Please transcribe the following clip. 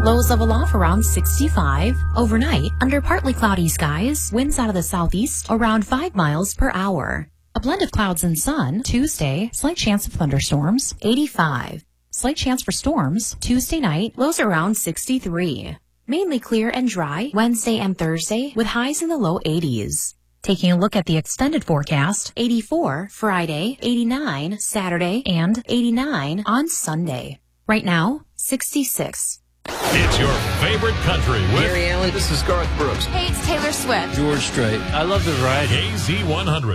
Lows level off around 65. Overnight, under partly cloudy skies, winds out of the southeast around 5 miles per hour. A blend of clouds and sun. Tuesday, slight chance of thunderstorms, 85. Slight chance for storms. Tuesday night, lows around 63. Mainly clear and dry Wednesday and Thursday with highs in the low 80s. Taking a look at the extended forecast, 84 Friday, 89 Saturday, and 89 on Sunday. Right now, 66. It's your favorite country with Gary Allen. This is Garth Brooks. Hey, it's Taylor Swift. George Strait. I love the ride. KZ100.